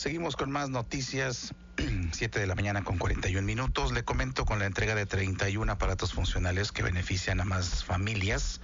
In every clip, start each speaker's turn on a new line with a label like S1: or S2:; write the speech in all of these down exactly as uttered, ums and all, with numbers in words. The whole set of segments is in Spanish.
S1: Seguimos con más noticias. siete de la mañana con cuarenta y un minutos. Le comento con la entrega de treinta y uno aparatos funcionales que benefician a más familias.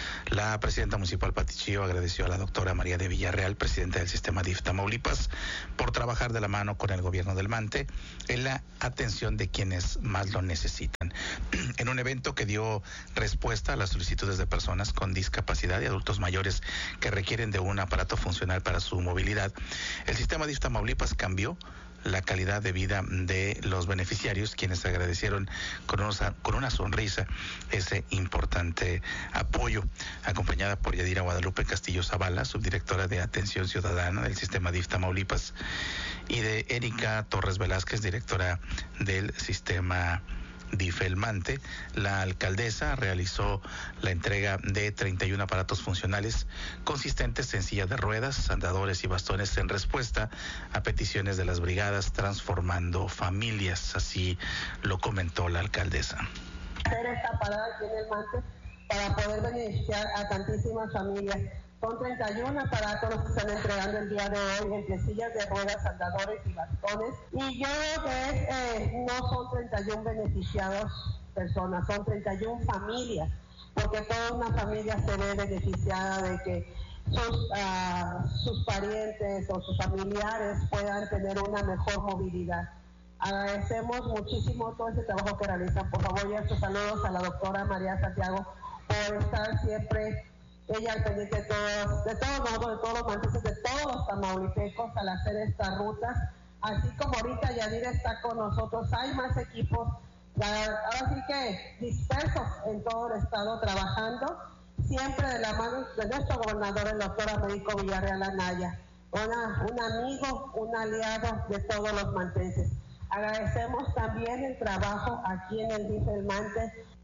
S1: La presidenta municipal Pati Chío agradeció a la doctora María de Villarreal, presidenta del sistema D I F Tamaulipas, por trabajar de la mano con el gobierno del Mante en la atención de quienes más lo necesitan. En un evento que dio respuesta a las solicitudes de personas con discapacidad y adultos mayores que requieren de un aparato funcional para su movilidad, el sistema D I F Tamaulipas cambió la calidad de vida de los beneficiarios, quienes agradecieron con una, con una sonrisa ese importante apoyo, acompañada por Yadira Guadalupe Castillo Zavala, subdirectora de Atención Ciudadana del sistema D I F Tamaulipas, y de Erika Torres Velázquez, directora del sistema D I F El Mante. La alcaldesa realizó la entrega de treinta y uno aparatos funcionales consistentes en silla de ruedas, andadores y bastones en respuesta a peticiones de las brigadas Transformando Familias, así lo comentó la alcaldesa.
S2: Hacer esta parada aquí en El Mante para poder beneficiar a tantísimas familias. Son treinta y uno aparatos los que están entregando el día de hoy entre sillas de ruedas, andadores y bastones. Y yo creo que es, eh, no son treinta y uno beneficiados personas, son treinta y uno familias, porque toda una familia se ve beneficiada de que sus, uh, sus parientes o sus familiares puedan tener una mejor movilidad. Agradecemos muchísimo todo ese trabajo que realizan. Por favor, y estos saludos a la doctora María Santiago por estar siempre ella al pendiente de todos, de todos nosotros, de todos los manteses, de todos los tamaulipecos al hacer estas rutas. Así como ahorita Yadira está con nosotros, hay más equipos, ahora sí que dispersos en todo el estado trabajando, siempre de la mano de nuestro gobernador, el doctor Américo Villarreal Anaya, una, un amigo, un aliado de todos los manteses. Agradecemos también el trabajo aquí en el D I F El Mante